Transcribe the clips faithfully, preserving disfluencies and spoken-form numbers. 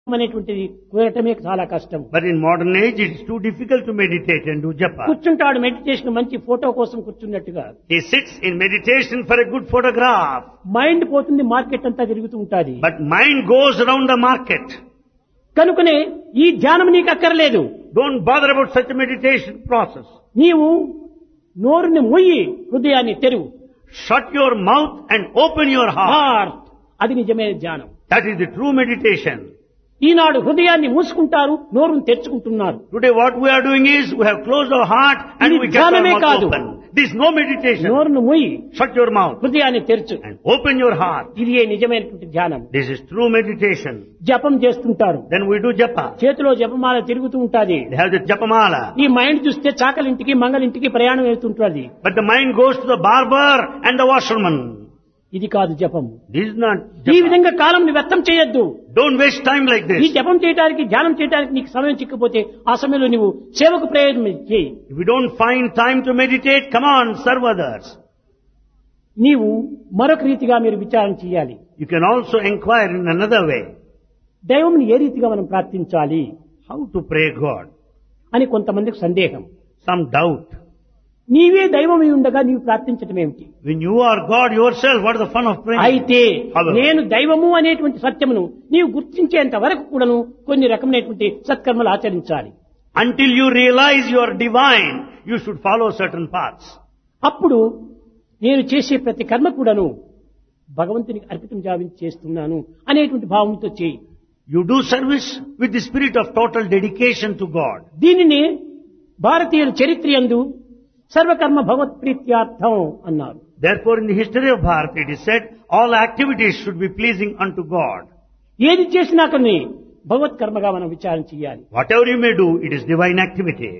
అనేటువంటిది కుదరటమే చాలా కష్టం. But in modern age, it's too difficult to meditate and do japa. కూర్చుంటాడు మెడిటేషన్ మంచి ఫోటో కోసం కూర్చున్నట్టుగా. He sits in meditation for a good photograph. Mind పోతుంది, market అంతా తిరుగుతూ ఉంటాది. But mind goes around the market. కనుకనే ఈ ధ్యానం నీకు అక్కర్లేదు. Don't bother about such a meditation process. నీవు నోరుని మొయ్యి, హృదయాన్ని తెరువు. Shut your mouth and open your heart. Heart, అది నిజమైన ధ్యానం. That is the true meditation. ఈనాడు హృదయాన్ని మూసుకుంటారు, నోరును తెరుచుకుంటున్నారు. Today what we are doing is, we have closed our heart and ఇది we kept our ధ్యానమే mouth కాదు. open. This is no meditation. నోరును మొయ్యి, Shut your mouth హృదయాన్ని తెరచు. and open your heart. ఇది ఏ నిజమైనటువంటి ధ్యానం. This is true meditation. జపం చేస్తుంటారు, Then we do japa. చేతిలో జపమాల తిరుగుతూ ఉంటాది. They have the japamala. ఈ మైండ్ చూస్తే చాకలింటికి మంగలింటికి ప్రయాణం వెళ్తుంటుంది. But the mind goes to the barber and the washerman. ఇది కాదు జపం. This is not ఈ japa. విధంగా కాలం వ్యర్థం చేయొద్దు. Don't waste time like ఈ this. జపం చేయడానికి, ధ్యానం చేయడానికి నీకు సమయం చిక్కపోతే ఆ సమయంలో నువ్వు సేవకు ప్రయోజనం చేయి. If you don't find time to meditate, come on, serve others. నీవు మరొక రీతిగా మీరు విచారణ చేయాలి. You can also inquire in another way. దైవంని ఏ రీతిగా మనం ప్రార్థించాలి How to pray God. అని కొంతమందికి సందేహం. Some doubt. నీవే దైవమై ఉండగా నీవు ప్రార్థించటం ఏమిటి? When you are God yourself, what is the fun of praying? అయితే However, నేను దైవము అనేటువంటి సత్యమును నీవు గుర్తించేంత వరకు కూడాను కొన్ని రకమైనటువంటి సత్కర్మలు ఆచరించాలి. until you realize you are divine, you should follow certain paths. అప్పుడు నేను చేసే ప్రతి కర్మ కూడాను భగవంతునికి అర్పితం జావించి చేస్తున్నాను అనేటువంటి భావంతో చేయి. You do service with the spirit of total dedication to God. దీనిని భారతీయుల చరిత్ర యందు సర్వకర్మ భగవత్ ప్రీత్యార్థం అన్నారు. Therefore, in the history of Bharat, it is said, all activities should be pleasing unto God. ఏది చేసినా కానీ భగవత్ కర్మగా మనం విచారణ చేయాలి. Whatever you may do, it is divine activity.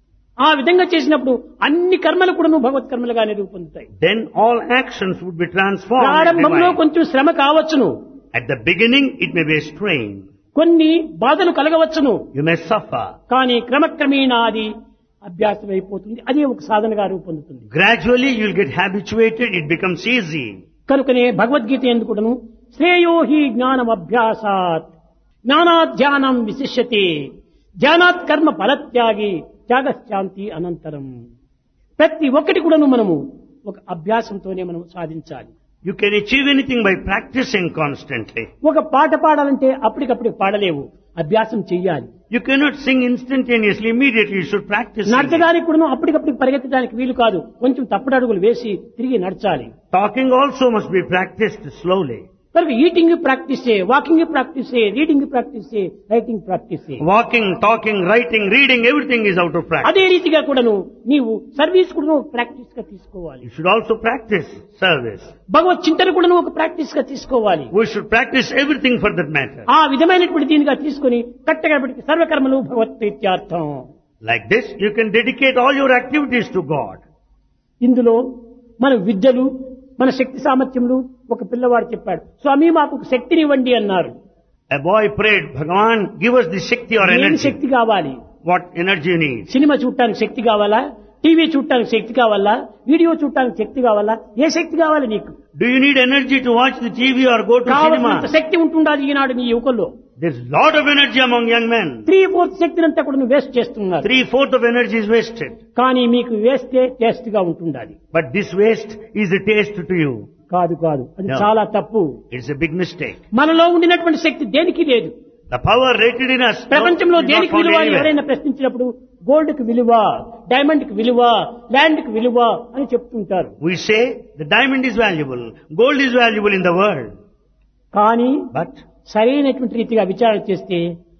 ఆ విధంగా చేసినప్పుడు అన్ని కర్మలు కూడాను భగవత్ కర్మలుగానే రూపొందుతాయి. Then all actions would be transformed into ప్రారంభంలో divine. కొంచెం శ్రమ కావచ్చును, At the beginning, it may be a strain. కొన్ని బాధలు కలగవచ్చును, You may suffer. కానీ క్రమక్రమేణా అది అభ్యాసం అయిపోతుంది. అదే ఒక సాధనగా రూపొందుతుంది. Gradually, you will get habituated. It becomes easy. కనుకనే భగవద్గీత ఎందుకును శ్రేయో హి జ్ఞానం అభ్యాసాత్ జ్ఞానాత్ ధ్యానం విశిష్యతే ధ్యానాత్ కర్మ ఫలత్యాగి త్యాగశాంతి అనంతరం. ప్రతి ఒక్కటి కూడాను మనము ఒక అభ్యాసంతోనే మనం సాధించాలి. You can achieve anything by practicing constantly. ఒక పాట పాడాలంటే అప్పటికప్పుడు పాడలేవు, అభ్యాసం చెయ్యాలి. You cannot sing instantaneously, immediately. You should practice singing. నడచడానికి కూడా అప్పటికప్పుడు పరిగెత్తడానికి వీలు కాదు, కొంచెం తప్పుడు అడుగులు వేసి తిరిగి నడచాలి. Talking also must be practiced slowly. కనుక ఈటింగ్ ప్రాక్టీస్ చేయి, వాకింగ్ ప్రాక్టీస్ చేయి, రీడింగ్ ప్రాక్టీస్ చేయి, రైటింగ్ ప్రాక్టీస్ చేయి. Walking, talking, writing, reading, everything is out of practice. అదే రీతిగా కూడాను నీవు సర్వీస్ కూడా ప్రాక్టీస్ గా తీసుకోవాలి. You should also practice service. భగవత్ చింతన కూడా ఒక ప్రాక్టీస్ గా తీసుకోవాలి. We should practice everything for that matter. ఆ విధమైనటువంటి దీనిగా తీసుకుని కట్టగా పెట్టి సర్వకర్మలు భగవత్ ప్రీత్యార్థం. Like this, you can dedicate all your activities to God. ఇందులో మన విద్యలు, మన శక్తి సామర్థ్యములు, ఒక పిల్లవాడు చెప్పాడు, స్వామి మాకు ఒక శక్తినివ్వండి అన్నారు. A boy prayed, Bhagavan, give us the Shakti or ఏం energy. శక్తి కావాలి? What energy you need? Cinema చూడటానికి శక్తి కావాలా? టీవీ చూడటానికి శక్తి కావాలా? వీడియో చూడటానికి శక్తి కావాలా? ఏ శక్తి కావాలి నీకు? Do you need energy to watch the T V or go to కావాల్సినంత cinema? శక్తి ఉంటుండాలి ఈనాడు నీ యువకుల్లో. There's lot of energy among young men. Three fourth శక్తిని అంతా కూడా వేస్ట్ చేస్తున్నారు. Three-fourth of energy is wasted. కానీ మీకు వేస్తే టేస్ట్ గా ఉంటుండాలి. But this waste is a taste to you. కాదు కాదు, అది No. చాలా తప్పు. It's a big mistake. మనలో ఉండినటువంటి శక్తి దేనికి లేదు. The power rated in us ప్రపంచంలో is not దేనికి found విలువ అని anywhere. ఎవరైనా ప్రశ్నించినప్పుడు గోల్డ్ కి విలువ, డైమండ్ కి విలువ, ల్యాండ్ కి విలువ అని చెప్తుంటారు. We say the diamond is valuable, gold is valuable in the world. కానీ But సరైనటువంటి రీతిగా విచారణ చేస్తే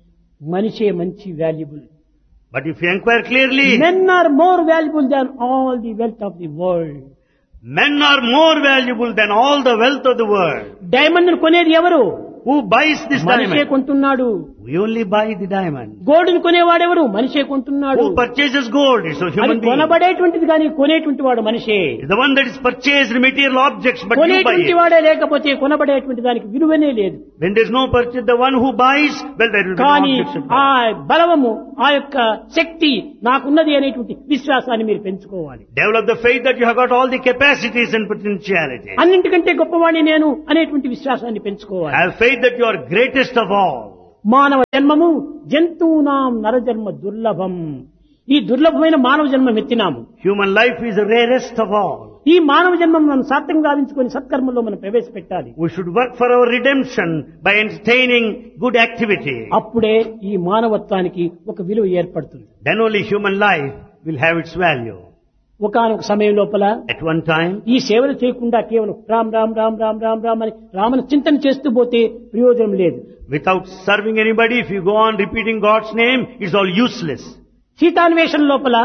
మనిషే మంచి valuable. but if you inquire clearly, men are more valuable than all the wealth of the world. men are more valuable than all the wealth of the world. Diamond కొనేది ఎవరు? Who buys this మనిషే diamond? కొంటున్నాడు. We only buy the diamond. Gold ని కొనేవాడెవరు? మనిషే కొంటున్నాడు. Who purchases gold? It's a అది human being. కొనబడేటువంటిది కానీ కొనేటువంటి వాడు మనిషే. It's the one that is purchased material objects, but you buy కొనేటువంటి it. వాడే లేకపోతే కొనబడేటువంటి దానికి విలువనే లేదు. When there's no purchase, the one who buys, well, there will be no కానీ objects of ఆ value. బలము, ఆ యొక్క శక్తి నాకున్నది అనేటువంటి విశ్వాసాన్ని మీరు పెంచుకోవాలి. Develop the faith that you have got all the capacities and potentiality. అన్నింటికంటే గొప్పవాణ్ణి నేను అనేటువంటి విశ్వాసాన్ని పెంచుకోవాలి. Have faith that you are greatest of all. మానవ జన్మము జంతువునాం నరజన్మ దుర్లభం. ఈ దుర్లభమైన మానవ జన్మం ఎత్తినాము. Human life is the rarest of all. ఈ మానవ జన్మం మనం సార్థకం గావించుకొని సత్కర్మలో మనం ప్రవేశపెట్టాలి. We should work for our redemption by entertaining good activity. అప్పుడే ఈ మానవత్వానికి ఒక విలువ ఏర్పడుతుంది. Then only human life will have its value. ఒకానొక సమయం లోపల At one time, ఈ సేవలు చేయకుండా కేవలం రామ్ రామ్ రామ్ రామ్ రామ్ రామ్ అని రామను చింతన చేస్తూ పోతే ప్రయోజనం లేదు. without serving anybody, if you go on repeating God's name, it's all useless. సీతాన్వేషణ లోపల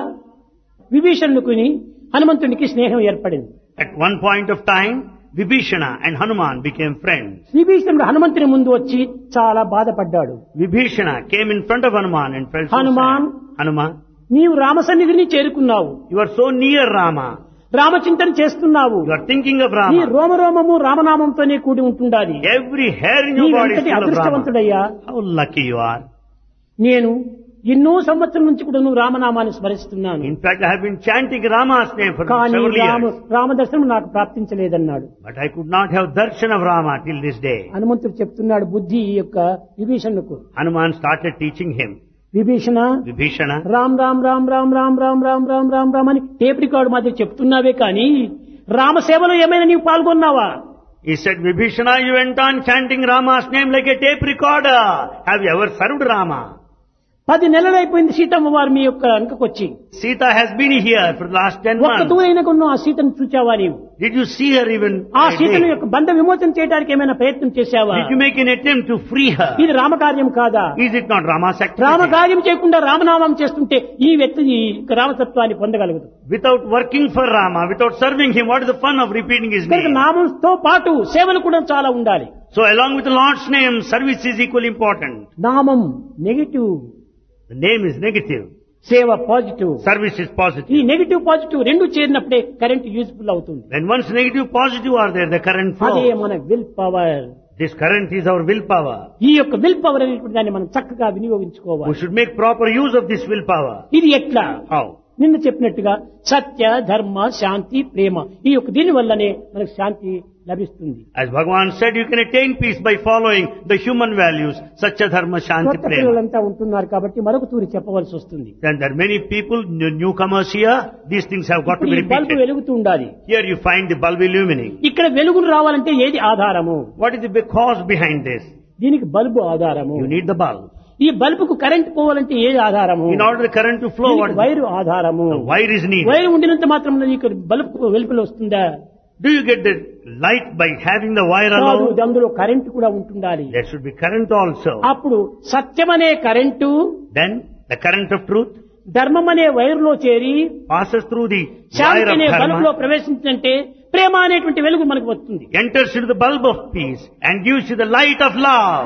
విభీషణుకుని హనుమంతునికి స్నేహం ఏర్పడింది. At one point of time, Vibhishana and Hanuman became friends. విభీషణుడు హనుమంతుని ముందు వచ్చి చాలా బాధపడ్డాడు. Vibhishana came in front of Hanuman and felt so Hanuman. sad. Hanuman, నీవు రామసన్నిధిని చేరుకున్నావు, you are so near Rama. రామచింతన చేస్తున్నావు, You are thinking of నీ Rama. రోమరోమము రామనామంతోనే కూడి ఉంటుండాలి. Every hair in your body is నీవెంతటి full of Rama. అదృష్టవంతుడయ్యా. How lucky you are. నేను ఎన్నో సంవత్సరం నుంచి కూడా నువ్వు రామనామాన్ని స్మరిస్తున్నాను, In fact, I have been chanting Rama's name for కానీ several రామ years. రామదర్శనం నాకు ప్రాప్తించలేదన్నాడు. But I could not have darshan of Rama till this day. హనుమంతుడు చెప్తున్నాడు బుద్ధి ఈ యొక్క విభీషణుకు, Hanuman started teaching him. Vibhishana Vibhishana, Ram Ram Ram Ram Ram Ram Ram Ram Ram Ram అని టేప్ రికార్డు మాత్రం చెప్తున్నావే కానీ రామసేవలో ఏమైనా నీవు పాల్గొన్నావా? he said, Vibhishana, you went on chanting Rama's name like a tape recorder. Have you ever served Rama? పది నెలలైపోయింది సీతమ్మ వారు మీ యొక్క అంకకొచ్చి. Sita has been here for the last ten ఒక్క months. దూరైన కొన్న ఆ సీతను చూచావా నీవు? Did you see her even? ఆ a సీతను day? యొక్క బంధ విమోచన చేయడానికి ఏమైనా ప్రయత్నం చేశావా? Did you make an attempt to free her? ఇది రామకార్యం కాదా? Is it not Rama's activity? రామకార్యం చేయకుండా రామనామం చేస్తుంటే ఈ వ్యక్తి ఈ రామతత్వాన్ని పొందగలగదు. Without working for Rama, without serving him, what is the fun of repeating his కనుక name? నామంతో పాటు సేవలు కూడా చాలా ఉండాలి. So along with the Lord's name, service is equally important. నామం negative, The name is negative. సేవ పాజిటివ్. Service is ఈ positive. నెగిటివ్ పాజిటివ్ రెండు చేరినప్పుడే కరెంట్ యూజ్ఫుల్ అవుతుంది. When once negative, positive are there, the current అదే flows. మన will power. This current is our willpower. ఈ యొక్క will power అనేటువంటి దాన్ని మనం చక్కగా వినియోగించుకోవాలి. We should make proper use of this willpower. ఇది ఎట్లా? How? నిన్న చెప్పినట్టుగా సత్య ధర్మ శాంతి ప్రేమ, ఈ యొక్క దీని వల్లనే మనకు శాంతి లభిస్తుంది. As Bhagavan said, you can attain peace by following the human values, Satya Dharma Shanti కొత్త Prema. పిల్లలంతా ఉంటున్నారు కాబట్టి మరొక తూరి చెప్పవలసి వస్తుంది. Then there are many people, new- newcomers here, these things have got to ఇప్పుడు be ఈ బల్బు repeated. వెలుగుతూ ఉండాలి. Here you find the bulb illuminating. ఇక్కడ వెలుగులు రావాలంటే ఏది ఆధారము? What is the big cause behind this? దీనికి బల్బు ఆధారము. You need the bulb. ఈ బల్బుకు కరెంట్ పోవాలంటే ఏది ఆధారము? In order the current to flow, what దీనికి is వైరు ఆధారము. the wire is needed. Wire ఉండినంత మాత్రం నీకు బల్బు వెలుపులు వస్తుందా? Do you get the light by having the wire కాదు, alone? అందులో కరెంట్ కూడా ఉంటుండాలి. There should be current also. అప్పుడు సత్యమనే current Then the current of truth ధర్మం అనే వైరులో చేరి passes through the wire Shanti of అనే బల్బులో dharma, ప్రవేశించంటే ప్రేమ అనేటువంటి వెలుగు మనకు వస్తుంది. enters into the bulb of peace and gives you the light of love.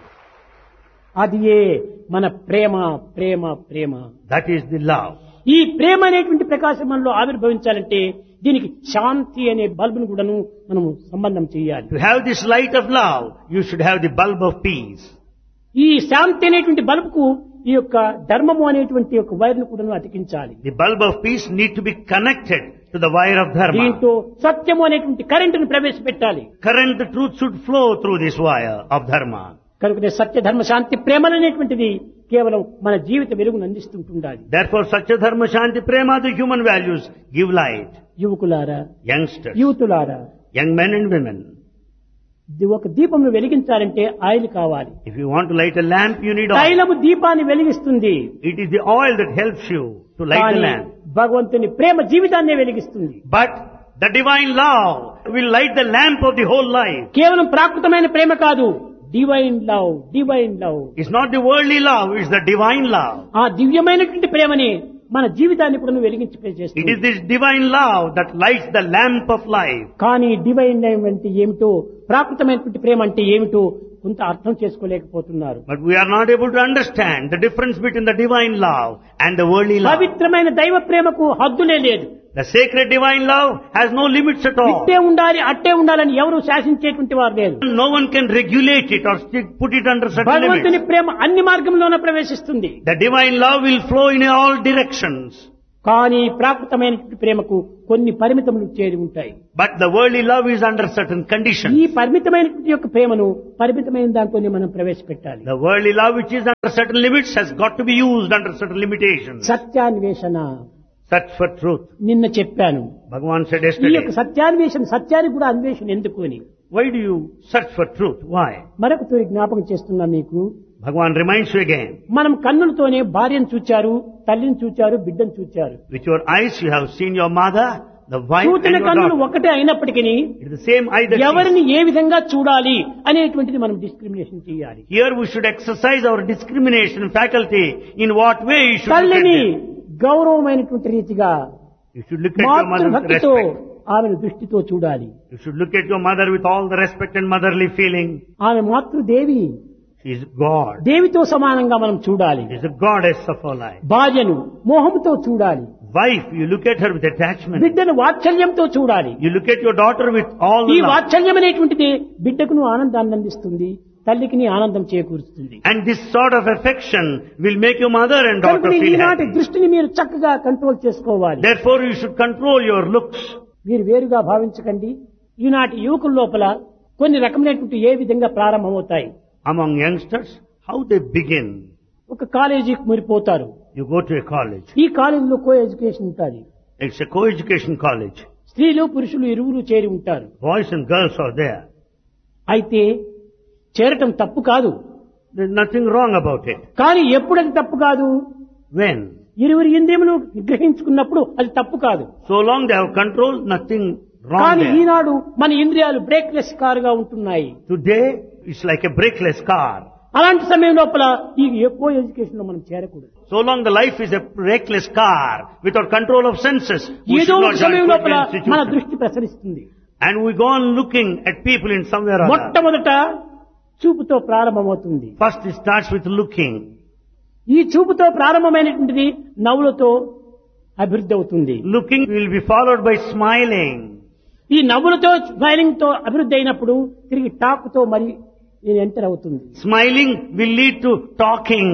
అది ఏ మన ప్రేమ ప్రేమ ప్రేమ. That is the love. ఈ ప్రేమ అనేటువంటి ప్రకాశం మనలో ఆవిర్భవించాలంటే దీనికి శాంతి అనే బల్బును కూడాను మనము సంబంధం చేయాలి. To have this light of love, you should have the bulb of peace. ఈ శాంతి అనేటువంటి బల్బుకు ఈ యొక్క ధర్మము అనేటువంటి యొక్క వైర్ను కూడాను అతికించాలి. The bulb of peace need to be connected to the wire of dharma. దీంతో సత్యము అనేటువంటి కరెంటును ప్రవేశపెట్టాలి. Current, the truth should flow through this wire of dharma. కనుక సత్య ధర్మ శాంతి ప్రేమలు అనేటువంటిది కేవలం మన జీవిత వెలుగును అందిస్తుంటుండాలి. Therefore, Satya Dharma Shanti Prema, the human values, give light. యువకులారా, Youngsters, యూతులారా, young men and women, ఇది ఒక దీపంను వెలిగించాలంటే ఆయిల్ కావాలి. if you want to light a lamp, you need oil. తైలము దీపాన్ని వెలిగిస్తుంది, It is the oil that helps you to light the కానీ lamp. భగవంతుని ప్రేమ జీవితాన్నే వెలిగిస్తుంది. But the divine love will light the lamp of the whole life. కేవలం ప్రాకృతమైన ప్రేమ కాదు, divine love, divine love. It's not the worldly love, it's the divine love. ఆ దివ్యమైనటువంటి ప్రేమని మన జీవితాన్ని కూడా వెలిగించి It is చేస్తుంది. this divine love that lights the lamp of life. కానీ డివైన్ లవ్ అంటే ఏమిటో, ప్రాకృతమైనటువంటి ప్రేమ అంటే ఏమిటో కొంత అర్థం చేసుకోలేకపోతున్నారు. But we are not able to understand the difference between the divine love and the worldly love. పవిత్రమైన దైవ ప్రేమకు హద్దులే లేదు. The sacred divine love has no limits at all. ఇట్టే ఉండాలి అట్టే ఉండాలని ఎవరు శాసించేటువంటి వారు లేరు. No one can regulate it or stick, put it under certain భగవంతుని limits. ప్రేమ అన్ని మార్గంలోనే ప్రవేశిస్తుంది. The divine love will flow in all directions. కానీ ప్రాకృతమైనటువంటి ప్రేమకు కొన్ని పరిమితములు చేరి ఉంటాయి. But the worldly love is under certain conditions. ఈ పరిమితమైనటువంటి యొక్క ప్రేమను పరిమితమైన దాంట్లోనే మనం ప్రవేశపెట్టాలి. The worldly love which is under certain limits has got to be used under certain limitations. సత్యాన్వేషణ Search for truth. నిన్న చెప్పాను. Bhagavan said ఈ yesterday, యొక్క సత్యాన్వేషణ సత్యానికి కూడా అన్వేషణ ఎందుకు అని why do you search for truth? Why? మరొక తూరి జ్ఞాపకం చేస్తున్నా మీకు. Bhagavan reminds you again. మనం కన్నులతోనే భార్యను చూచారు, తల్లిని చూచారు, బిడ్డను చూచారు. With your eyes you have seen your mother, the wife and చూచిన your కన్నులు daughter. ఒకటే అయినప్పటికీ It is the same eye that ఎవరిని sees. ఏ విధంగా చూడాలి అనేటువంటిది మనం డిస్క్రిమినేషన్ చేయాలి. Here we should exercise our discrimination faculty. In what way you should look at తల్లిని them. గౌరవమైనటువంటి రీతిగా You should look at your mother with మాతృభక్తితో respect. ఆమెను దృష్టితో చూడాలి. You should look at your mother with all the respect and motherly feeling. ఆమె మాతృదేవి, She is God. దేవితో సమానంగా మనం చూడాలి. She is the goddess of our life. భార్యను మోహంతో చూడాలి. Wife, you look at her with attachment. బిడ్డను వాత్సల్యంతో చూడాలి. You look at your daughter with all ఈ the love. వాత్సల్యం అనేటువంటిది బిడ్డకును ఆనందాన్ని అందిస్తుంది, తల్లికి ఆనందం చేకూరుస్తుంది. And this sort of affection will make your mother and daughter కనుక feel ఈనాటి happy. దృష్టిని మీరు చక్కగా కంట్రోల్ చేసుకోవాలి. Therefore, you should control your looks. మీరు వేరుగా భావించకండి. ఈనాటి యువకుల లోపల కొన్ని రకమైనటువంటి ఏ విధంగా ప్రారంభమవుతాయి. Among youngsters, how they begin. ఒక కాలేజీకి మీరు పోతారు. You go to a college. ఈ కాలేజీలో కో ఎడ్యుకేషన్ ఉంటుంది. It's a co-education college. స్త్రీలు పురుషులు ఇరువురు చేరి ఉంటారు. Boys and girls are there. అయితే చేరటం తప్పు కాదు. There's nothing wrong about it. కానీ ఎప్పుడది తప్పు కాదు? When? ఇరువురి ఇంద్రియములు నిగ్రహించుకున్నప్పుడు అది తప్పు కాదు. So long they have control, nothing wrong కానీ there. ఈనాడు మన ఇంద్రియాలు బ్రేక్లెస్ కారుగా ఉంటున్నాయి. Today, it's like a brakeless car. అలాంటి సమయం లోపల ఈ ఎక్కువ ఎడ్యుకేషన్ లో మనం చేరకూడదు. So long the life is a brakeless car without control of senses. We ఏదో should ఒక not join సమయం లోపల footmen మన institutions. దృష్టి ప్రసరిస్తుంది. And we go on looking at people in somewhere or other. మొట్టమొదట చూపుతో ప్రారంభమవుతుంది. First it starts with looking. ఈ చూపుతో ప్రారంభమైనటువంటిది నవ్వులతో అభివృద్ధి అవుతుంది. Looking will be followed by smiling. ఈ నవ్వులతో స్మైలింగ్ తో అభివృద్ధి అయినప్పుడు తిరిగి టాక్ తో మరి ఇది ఎంటర్ అవుతుంది. Smiling will lead to talking.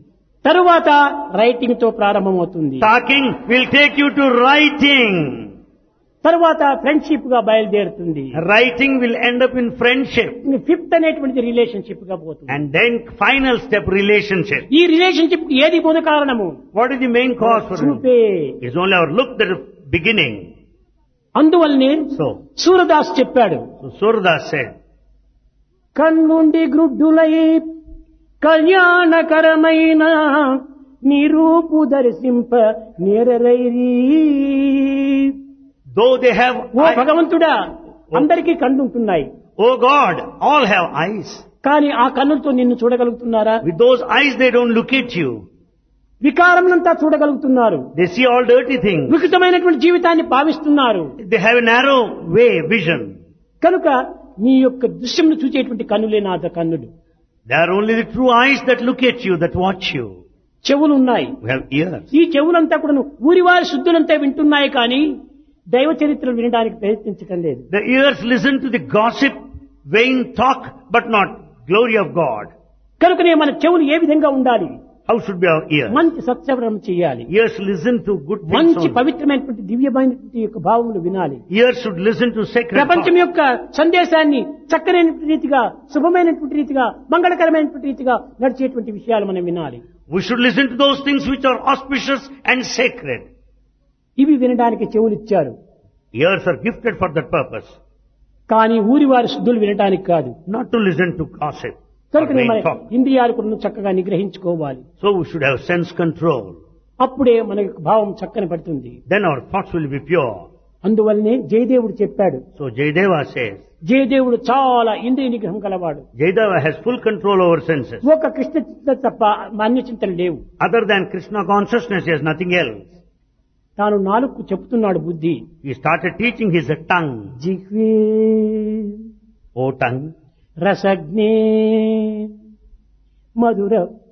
తరువాత రైటింగ్ తో ప్రారంభమవుతుంది. Talking will take you to writing. తరువాత ఫ్రెండ్షిప్ గా బయలుదేరుతుంది. Writing will end up in friendship. Fifth అనేటువంటిది రిలేషన్షిప్ గా పోతుంది. And then final step, relationship. ఈ రిలేషన్షిప్ ఏది మూల కారణము? What is the main cause for it? చూపే. It's only our look that is beginning. అందువల్లనే So, సూరదాస్ చెప్పాడు, so Surdas said, కన్నుండి గ్రుడ్డులై కళ్యాణకరమైన నిరూపు దర్శింప నేరరైరీ. though they have oh eyes, భగవంతుడా, అందరికీ కన్నుంటున్నాయి. oh God, all have eyes. కానీ ఆ కన్నులతో నిన్ను చూడగలుగుతున్నారా? With those eyes they don't look at you. వికారములంతా చూడగలుగుతున్నారు. They see all dirty things. వికృతమైనటువంటి జీవితాన్ని భావిస్తున్నారు. They have a narrow way, vision. కనుక నీ యొక్క దృశ్యంను చూచేటువంటి కన్నులే నా కన్నులు. They are only the true eyes that look at you, that watch you. చెవులు ఉన్నాయి. We have ears. ఈ చెవులంతా కూడా ఊరివారి శుద్ధులంతా వింటున్నాయి, కానీ దైవ చరిత్రలు వినడానికి ప్రయత్నించటం లేదు. The ears listen to the gossip, vain talk, but not glory of God. కనుకనే మన చెవులు ఏ విధంగా ఉండాలి? How should be our ears? మంచి సత్సవరం చేయాలి. Ears listen to good things మంచి only. పవిత్రమైనటువంటి దివ్యమైనటువంటి యొక్క భావములు వినాలి. Ears should listen to sacred ప్రపంచం thoughts. యొక్క సందేశాన్ని చక్కనైనటువంటి రీతిగా, శుభమైనటువంటి రీతిగా, మంగళకరమైనటువంటి రీతిగా నడిచేటువంటి విషయాలు మనం వినాలి. We should listen to those things which are auspicious and sacred. ఇవి వినడానికి చెవులు ఇచ్చారు. Ears are gifted for that purpose, కానీ ఊరివారి శుద్ధులు వినడానికి కాదు. not to listen to gossip or కనుకనే vain మన talk. ఇంద్రియాలు కూడా చక్కగా నిగ్రహించుకోవాలి. So we should have sense control. అప్పుడే మన యొక్క భావం చక్కని పడుతుంది. Then our thoughts will be pure. అందువల్లనే జయదేవుడు చెప్పాడు, So Jayadeva says, జయదేవుడు చాలా ఇంద్రియ నిగ్రహం కలవాడు. Jayadeva has full control over senses. ఒక కృష్ణ చింత తప్ప అన్య చింతలు లేవు. Other than Krishna consciousness, he has nothing else. తాను నాలుగు చెప్తున్నాడు బుద్ధి. He started teaching his tongue. జిహ్వే O tongue, రసజ్ఞే Mathura